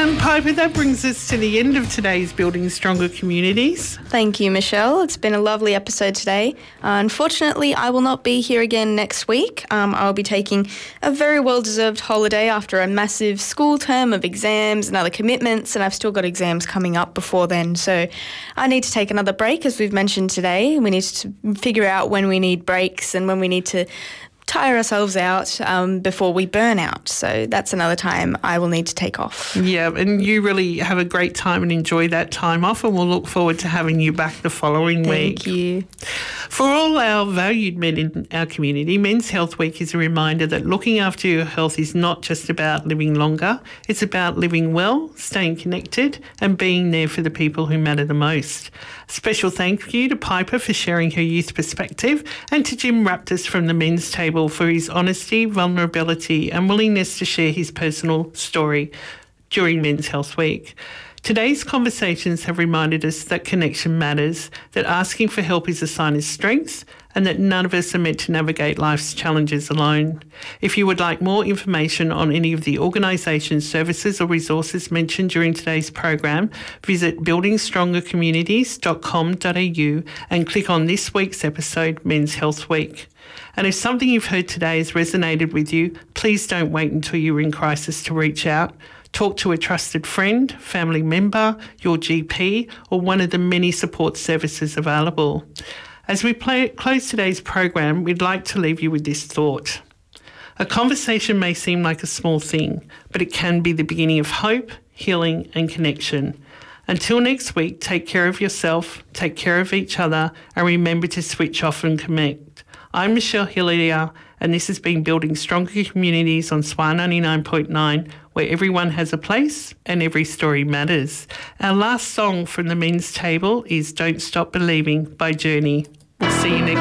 Piper, that brings us to the end of today's Building Stronger Communities. Thank you, Michelle. It's been a lovely episode today. Unfortunately, I will not be here again next week. I'll be taking a very well-deserved holiday after a massive school term of exams and other commitments, and I've still got exams coming up before then. So I need to take another break, as we've mentioned today. We need to figure out when we need breaks and when we need to tire ourselves out before we burn out. So that's another time I will need to take off. Yeah, and you really have a great time and enjoy that time off, and we'll look forward to having you back the following week. Thank you. For all our valued men in our community, Men's Health Week is a reminder that looking after your health is not just about living longer, it's about living well, staying connected and being there for the people who matter the most. Special thank you to Piper for sharing her youth perspective, and to Jim Raptis from the Men's Table for his honesty, vulnerability and willingness to share his personal story during Men's Health Week. Today's conversations have reminded us that connection matters, that asking for help is a sign of strength, and that none of us are meant to navigate life's challenges alone. If you would like more information on any of the organisations, services or resources mentioned during today's program, visit buildingstrongercommunities.com.au and click on this week's episode, Men's Health Week. And if something you've heard today has resonated with you, please don't wait until you're in crisis to reach out. Talk to a trusted friend, family member, your GP, or one of the many support services available. As we close today's program, we'd like to leave you with this thought. A conversation may seem like a small thing, but it can be the beginning of hope, healing and connection. Until next week, take care of yourself, take care of each other, and remember to switch off and connect. I'm Michelle Hillier, and this has been Building Stronger Communities on SWA 99.9, where everyone has a place and every story matters. Our last song from the Men's Table is Don't Stop Believing by Journey. We'll see you next